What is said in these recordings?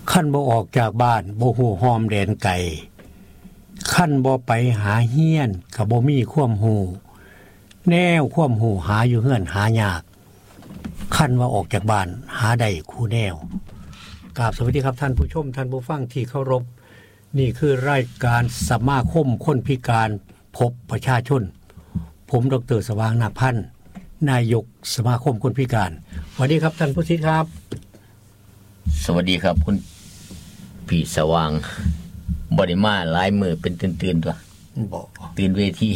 ขั้นบ่ออกจากบ้านบ่ฮู้หอมแดนไกลขั้นบ่ไปหาเฮียนก็บ่มีความรู้แนวความรู้หาอยู่เฮือนหายากขั้นว่าออกจากบ้านหาได้คู่แนวกราบสวัสดีครับท่านผู้ชมท่านผู้ฟังที่เคารพนี่คือรายการสมาคมคนพิการพบประชาชนผมดร.สว่างนาพันธ์นายกสมาคมคนพิการสวัสดีครับท่านผู้ชมครับสวัสดีครับคุณพี่สว่างบ่ได้มาหลายมื้อเป็นตื่นๆตัวบ่ตื่นเวที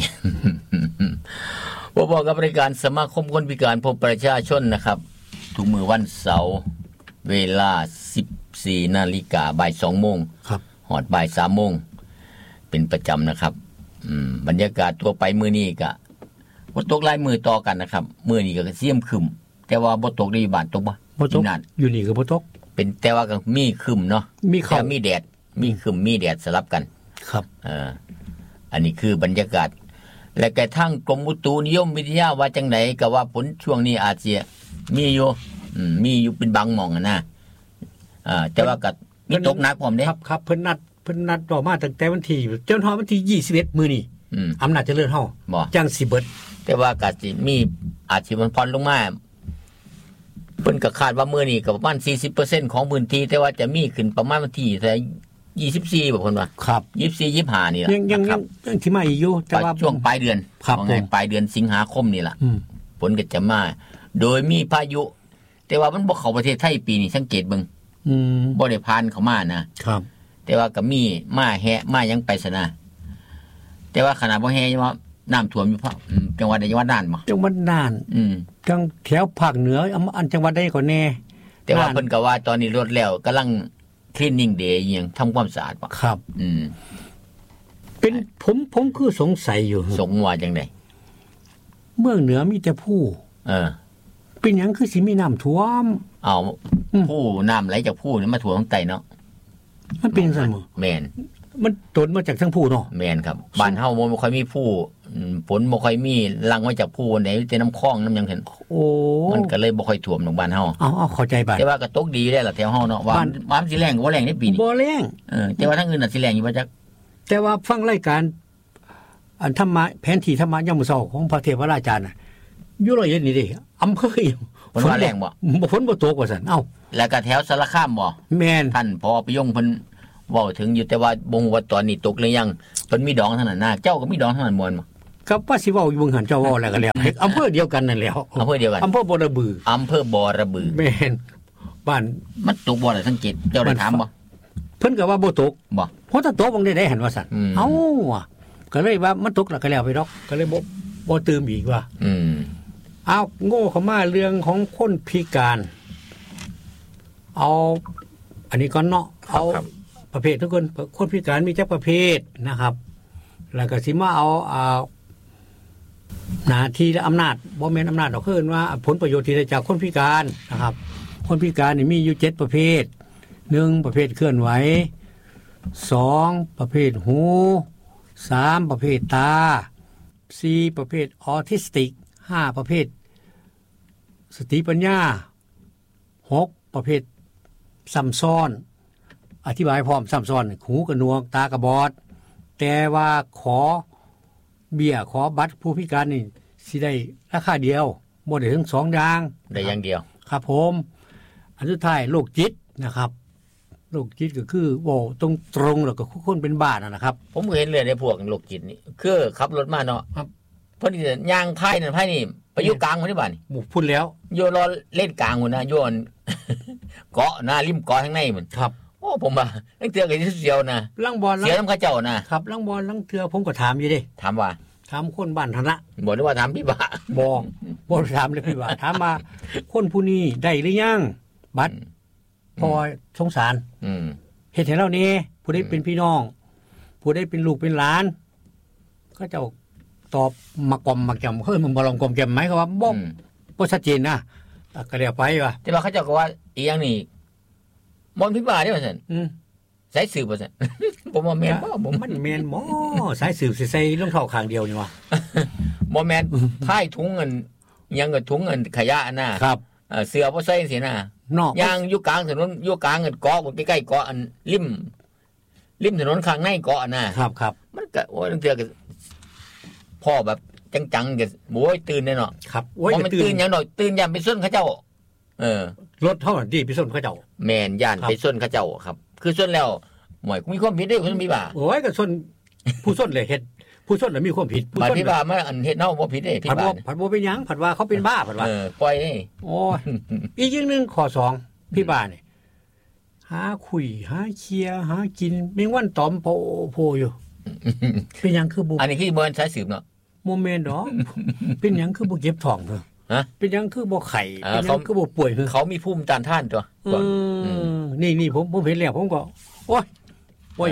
บอกกับรายการสมาคมคนพิการพบประชาชนนะครับทุกมื้อวันเสาร์เวลา 14:00 นบ่าย 2:00 นครับฮอดบ่าย 3:00 นเป็นประจำนะครับบรรยากาศทั่วไปมื้อนี้ก็บ่ตกหลายมื้อต่อกันนะครับมื้อนี้ก็เสียมครึมแต่ว่าบ่ตกได้บ้านตกบ่ตกอยู่นี่ก็บ่ตกเป็นแต่ว่าก็มีครึมเนาะแต่มีแดดมีครึมมีแดดสลับกันครับอันนี้คือบรรยากาศและกระทั่งกรมอุตุนิยมวิทยาว่าจังได๋ก็ว่าฝนช่วงนี้อาจสิมีอยู่เป็นบางหม่องนะแต่ว่าก็มีตกหนักพร้อมเด้ครับเพิ่นนัดต่อมาตั้งแต่วันที่จนฮอดวันที่21มื้อนี้อำนาจเจริญเฮาจังสิเบิดแต่ว่าก็สิมีอาจสิมันพรลงมาเพิ่นก็คาดว่ามื้อนี้ก็ประมาณ 40% ของพื้นที่แต่ว่าจะมีขึ้นประมาณวันที่24บ่เพิ่นว่าครับ 24 25นี่ล่ะยังที่มาอีกอยู่แต่ว่าช่วงปลายเดือนว่าไงปลายเดือนสิงหาคมนี่ล่ะฝนก็จะมาโดยมีพายุแต่ว่ามันบ่เข้าประเทศไทยปีนี้สังเกตเบิ่งบ่ได้ผ่านเข้ามานะครับแต่ว่าก็มีมาแฮะมายังไปซะนะแต่ว่าขนาดบ่แฮะว่าน้ำท่วมอยู่เพราะจังหวัดใดจังหวัดน่านบ่จังหวัดน่านจังแถวภาคเหนืออันจังหวัดใดก็แน่แต่ว่าเพิ่นก็ว่าตอนนี้รถแล้วกำลังคลีนนิ่งเดย์อีหยังทำความสะอาดบ่ครับเป็นผมคือสงสัยอยู่สงว่าจังได๋เมืองเหนือมีแต่ผู้เป็นหยังคือสิมีน้ำท่วมผู้น้ำไหลจากผู้นี่มาท่วมทางใต้เนาะมันเป็นซั่นบ่แม่นมันตนมาจากทั้งผู้เนาะแม่นครับบ้านเฮาบ่ค่อยมีผู้ฝนบ่ค่อยมีลังมาจากผู้ไหนแต่น้ำคลองน้ำหยังซั่นมันก็เลยบ่ค่อยท่วมของบ้านเฮาเข้าใจบ้านแต่ว่าก็ตกดีได้ล่ะแถวเฮาเนาะว่ามันสิแรงบ่แรงในปีนี้บ่แรงแต่ว่าทางอื่นน่ะสิแรงอยู่บ่จักแต่ว่าฟังรายการอันธรรมะแผนที่ธรรมะยามมื้อเช้าของพระเทพราชาน่ะอยู่100นี่ดิอำเภอฝนว่าแรงบ่ฝนบ่ตกว่าซั่นแล้วก็แถวสารคามบ่แม่นท่านพอประยงเพิ่นเว้าถึงอยู่แต่ว่าบ่ฮู้ว่าตอนนี้ตกหรือยังเพิ่นมีดองเท่านั้นนะเจ้าก็มีดองเท่านั้นม่วนบ่ครับว่าสิเว้าอยู่เบิ่งหันเจ้าเว้าแล้วก็แล้วอำเภอเดียวกันนั่นแหละอำเภอเดียวกันอำเภอบ่ระบือแม่นบ้านมันตกบ่ล่ะสังเกตเจ้าได้ถามบ่เพิ่นก็ว่าบ่ตกบ่เพราะถ้าตกบ่ได้หั่นว่าซั่นก็เลยว่ามันตกแล้วก็แล้วไปดอกก็เลยบ่ตื่มอีกว่าเอาโง่เข้ามาเรื่องของคนพิการเอาอันนี้ก่อนเนาะเอาประเภททุกคนพิการมีจักประเภทนะครับแล้วก็สิมาเอาหน้าที่และอำนาจบ่แม่นอำนาจดอกคือว่าผลประโยชน์ที่ได้จากคนพิการนะครับคนพิการนี่มีอยู่7ประเภท1ประเภทเคลื่อนไหว2ประเภทหู3ประเภทตา4ประเภทออทิสติก5ประเภทสติปัญญา6ประเภทซ้ำซ้อนอธิบายพร้อมซ้ำซ้อนหูกระหนวกตากระบอดแต่ว่าขอเบี้ยขอบัตรผู้พิการนี่สิได้ราคาเดียวบ่ได้ถึง2อย่างได้อย่างเดียวครับผมอันสุดท้ายโรคจิตนะครับโรคจิตก็คือเว้าตรงๆแล้วก็คนเป็นบ้านะครับผมเห็นเลยในพวกโรคจิตนี่คือขับรถมาเนาะครับเพิ่นย่างไผนั่นไผนี่ไปอยู่กลางพุ่นนี่บ้านนี่พูดแล้วโยรอเล่นกลางพุ่นนะโยนเกาะหน้าริมเกาะข้างในมันครับโอ้ผมว่าลังเทื่อก็เสียวนะลังบอลเสียนำเขาเจ้านะครับลังบอลลังเทื่อผมก็ถามอยู่เด้ถามว่าถามคนบ้านทนะบ่ได้ว่าถามพี่บ่าบ่ถามเลยพี่บ่าถามว่าคนผู้นี้ได้หรือยังบัตรพอสงสารเฮ็ดให้เรานี่ผู้ใดเป็นพี่น้องผู้ใดเป็นลูกเป็นหลานก็เจ้าตอบมักกอมมักจำมึงบ่ลองกอมแจ่มไหมก็ว่าบ่ชัดเจนนะก็แล้วไปว่าแต่ว่าเขาเจ้าก็ว่าอีหยังนี่บ่พี่บ่าเด้ว่าซั่นสายสืบว่าซั่นผมว่าแม่นบ่มันแม่นบ่สายสืบสิใส่รองเท้าข้างเดียวนี่ว่าบ่แม่นพายถุงเงินยังก็ถุงเงินขยะน่ะครับเสื้อบ่ใส่จังซี่น่ะนอกย่างอยู่กลางถนนอยู่กลางเกาะใกล้ๆเกาะอันริมถนนข้างในเกาะน่ะครับมันก็โอ้ยบางเทื่อก็พ่อแบบจังๆก็โอ้ยตื่นแน่เนาะครับโอ้ยมันตื่นหยังดอกตื่นยามไปส้นเขาเจ้ารถเท่านั้นที่ไปส้นเขาเจ้าแม่นย่านไปส้นเขาเจ้าครับคือส้นแล้วหมวยมีความผิดได้คุณพี่บ่าโอ้ยก็ส้นผู้ส้นเลยเฮ็ดผู้ส้นน่ะมีความผิดผู้ส้นพี่บ่ามาอันเฮ็ดเฮาบ่ผิดเด้พี่บ่าผัดบ่เป็นหยังผัดว่าเขาเป็นบ้าผัดว่าปล่อยโอ้ยอีกอย่างนึงข้อ2พี่บ่านี่หาคุยหาเคลียร์หากินแมงวันตอมโพอยู่เป็นหยังคือบ่อันนี้คือบ่สายสืบเนาะบ่แม่นดอกเป็นหยังคือบ่เก็บท้องเด้อฮะเป็นหยังคือบ่ไข่เป็นหยังคือบ่ป่วยเขามีภูมิต้านทานตัวนี่ผมเห็นแล้วผมก็โอ๊ยบ่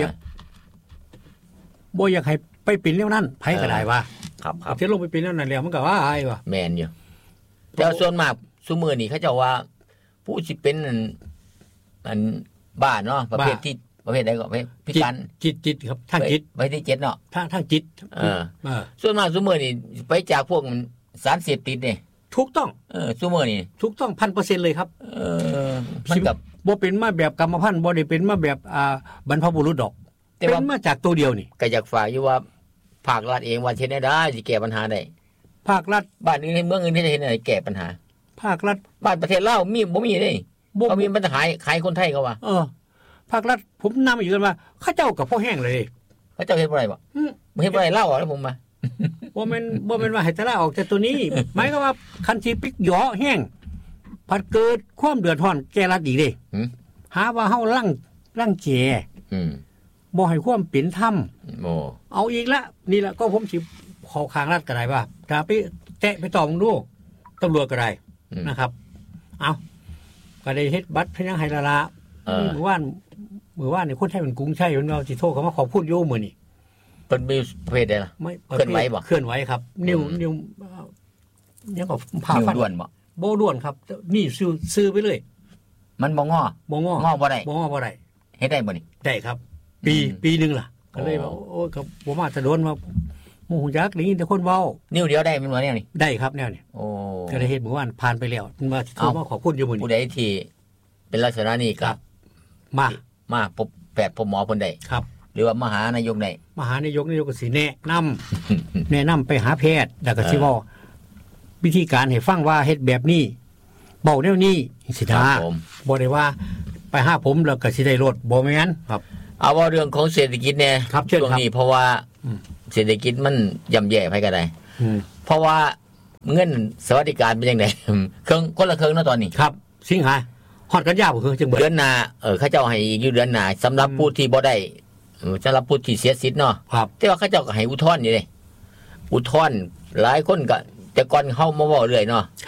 อยากให้ไปเป็นเรื่องนั้นไผก็ได้ว่าครับเที่ลงไปเป็นเรื่องนั้นแล้วมันก็ว่าอ้ายว่าแม่นอยู่แต่ส่วนมากซุมื้อนี้เขาเจ้าว่าผู้สิเป็นอันบ้าเนาะประเภทใดก็ประเภทพิการจิตครับทางจิตไว้ที่7เนาะทางจิตส่วนมากซุมื้อนี้ไปจากพวกสารเสพติดนี่ถูกต้องซุมื้อนี้ถูกต้อง 1,000% เลยครับมันกับบ่เป็นมาแบบกรรมพันธุ์บ่ได้เป็นมาแบบบรรพบุรุษดอกเป็นมาจากตัวเดียวนี่ก็อยากฝากอยู่ว่าภาครัฐเองว่าเฮ็ดได้สิแก้ปัญหาได้ภาครัฐบ้านอื่นในเมืองอื่นเฮ็ดได้แก้ปัญหาภาครัฐบ้านประเทศลาวมีบ่มีเด้เขามีปัญหาขายคนไทยเขาว่าภาครัฐผมนำอยู่กันว่าเขาเจ้ากับพ่อแห้งเลยเขาเจ้าเฮ็ดบ่ได้บ่เฮ็ดบ่ได้เล่าแล้วผมมาบ่แม่นว่าให้ตะลาออกจากตัวนี้หมายก็ว่าคันสิปิกหยอแห้งพัดเกิดความเดือดร้อนแก่รัฐอีกเด้หาว่าเฮาลังแกบ่ให้ความเป็นธรรมเอาอีกละนี่ละก็ผมสิขอข้างรัฐก็ได้ว่าถ้าไปแตะไปตอมึงดูตำรวจก็ได้นะครับเอาก็ได้เฮ็ดบัตรพยังให้ละเมื่อวานนี่คนไทยมันกรุงใช่เพิ่นเอาสิโทรเข้ามาขอพูดอยู่มื้อนี้เพิ่นมีประเภทใดล่ะเคลื่อนไหวบ่เคลื่อนไหวครับนิ้วยังก็ผ่าฟันด่วนบ่ด่วนครับนี่ซื้อไปเลยมันบ่งอบ่ได้เฮ็ดได้บ่นี่ได้ครับปีนึงล่ะก็เลยว่าโอ้ยก็บ่มาจะโดนว่าหมู่ยักษ์นี่แต่คนเว้านิ้วเดียวได้มันว่าแนวนี้ได้ครับแนวนี้โอ้ก็ได้เฮ็ดเมื่อวานผ่านไปแล้วมันมาโทรมาขอพูดอยู่มื้อนี้ผู้ใดที่เป็นลักษณะนี้ก็มาพบแพทย์พบหมอเพิ่นได้ครับหรือว่ามหานายกได้มหานายกก็สิแนะนำไปหาแพทย์แล้วก็สิเว้าวิธีการให้ฟังว่าเฮ็ดแบบนี้เว้าแนวนี้สิท่าบ่ได้ว่าไปหาผมแล้วก็สิได้ลดบ่แม่นครับเอาว่าเรื่องของเศรษฐกิจเนี่ยช่วงนี้เพราะว่าเศรษฐกิจมันย่ำแย่ไปก็ได้เพราะว่าเงินสวัสดิการเป็นจังได๋คนละครึ่งเนาะตอนนี้ครับสิงหาฮอดกันยาบ่คือจังเบิดเดือนหน้าเขาเจ้าให้อีกอยู่เดือนหน้าสำหรับผู้ที่บ่ได้สำหรับผู้ที่เสียสิทธิ์เนาะแต่ว่าเขาเจ้าก็ให้อุทธรณ์อยู่เด้อุทธรณ์หลายคนก็แต่ก่อนเฮามาเว้าเรื่อยเนาะ